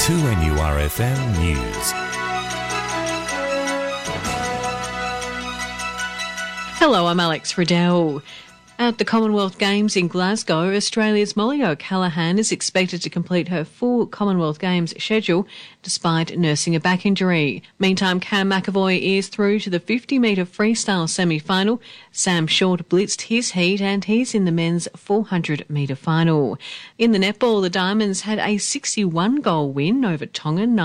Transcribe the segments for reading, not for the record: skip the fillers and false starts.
2NURFM News. Hello, I'm Alex Riddell. At the Commonwealth Games in Glasgow, Australia's Molly O'Callaghan is expected to complete her full Commonwealth Games schedule despite nursing a back injury. Meantime, Cam McAvoy is through to the 50-metre freestyle semi-final. Sam Short blitzed his heat and he's in the men's 400-metre final. In the netball, the Diamonds had a 61-goal win over Tongan,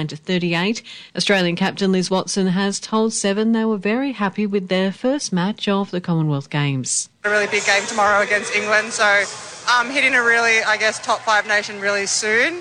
99-38. Australian captain Liz Watson has told Seven they were very happy with their first match of the Commonwealth Games. A really big game tomorrow against England, so hitting a really, top 5 nation really soon.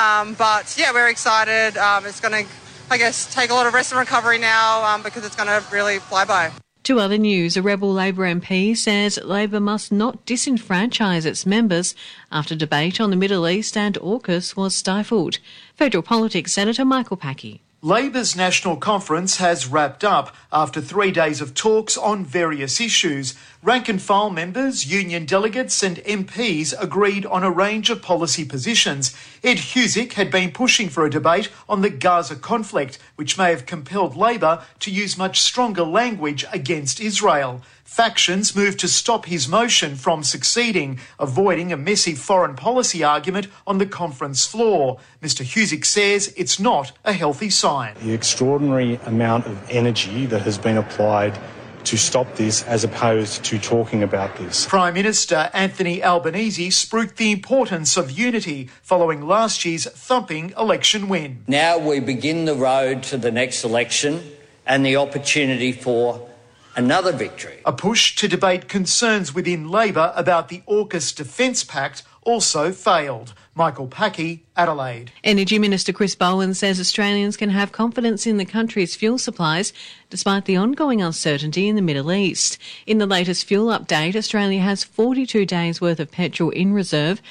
But yeah, we're excited. It's going to, take a lot of rest and recovery now because it's going to really fly by. To other news, a Rebel Labor MP says Labor must not disenfranchise its members after debate on the Middle East and AUKUS was stifled. Federal Politics Senator Michael Packey. Labor's National Conference has wrapped up after 3 days of talks on various issues. Rank-and-file members, union delegates and MPs agreed on a range of policy positions. Ed Husic had been pushing for a debate on the Gaza conflict, which may have compelled Labor to use much stronger language against Israel. Factions moved to stop his motion from succeeding, avoiding a messy foreign policy argument on the conference floor. Mr Husic says it's not a healthy sign. The extraordinary amount of energy that has been applied to stop this as opposed to talking about this. Prime Minister Anthony Albanese spruiked the importance of unity following last year's thumping election win. Now we begin the road to the next election and the opportunity for another victory. A push to debate concerns within Labor about the AUKUS Defence Pact also failed. Michael Packey, Adelaide. Energy Minister Chris Bowen says Australians can have confidence in the country's fuel supplies despite the ongoing uncertainty in the Middle East. In the latest fuel update, Australia has 42 days worth of petrol in reserve,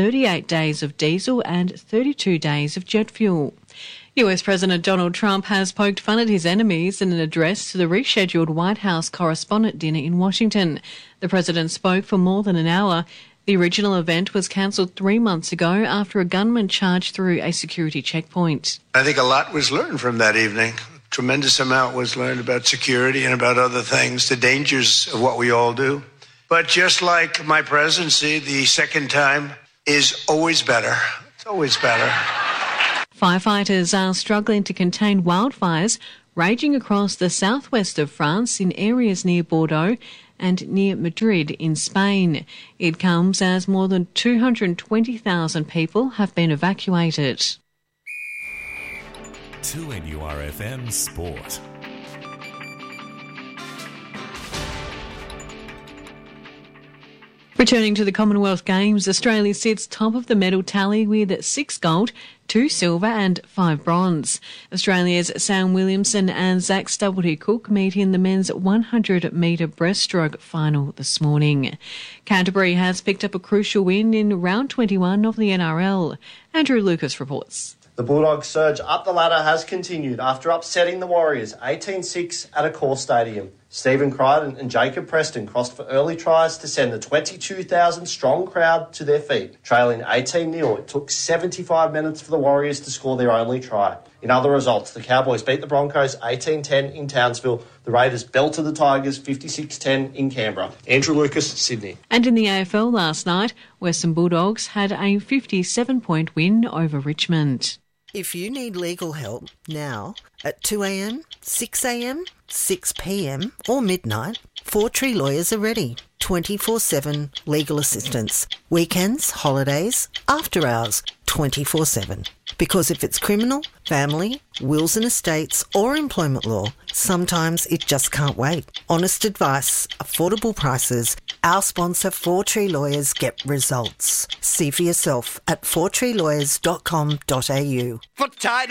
38 days of diesel and 32 days of jet fuel. US President Donald Trump has poked fun at his enemies in an address to the rescheduled White House Correspondent Dinner in Washington. The president spoke for more than an hour. The original event was cancelled 3 months ago after a gunman charged through a security checkpoint. I think a lot was learned from that evening. A tremendous amount was learned about security and about other things, the dangers of what we all do. But just like my presidency, the second time is always better. It's always better. Firefighters are struggling to contain wildfires raging across the southwest of France in areas near Bordeaux and near Madrid in Spain. It comes as more than 220,000 people have been evacuated. 2NURFM Sport. Returning to the Commonwealth Games, Australia sits top of the medal tally with 6 gold, 2 silver and 5 bronze. Australia's Sam Williamson and Zach Stubblety-Cook meet in the men's 100-metre breaststroke final this morning. Canterbury has picked up a crucial win in round 21 of the NRL. Andrew Lucas reports. The Bulldogs' surge up the ladder has continued after upsetting the Warriors 18-6 at Accor Stadium. Stephen Crichton and Jacob Preston crossed for early tries to send the 22,000-strong crowd to their feet. Trailing 18-0, it took 75 minutes for the Warriors to score their only try. In other results, the Cowboys beat the Broncos 18-10 in Townsville. The Raiders belted the Tigers 56-10 in Canberra. Andrew Lucas, Sydney. And in the AFL last night, Western Bulldogs had a 57-point win over Richmond. If you need legal help now at 2am, 6am, 6pm or midnight, Four Tree Lawyers are ready. 24/7 legal assistance. Weekends, holidays, after hours, 24/7. Because if it's criminal, family, wills and estates or employment law, sometimes it just can't wait. Honest advice, affordable prices. Our sponsor, Four Tree Lawyers, get results. See for yourself at fourtreelawyers.com.au.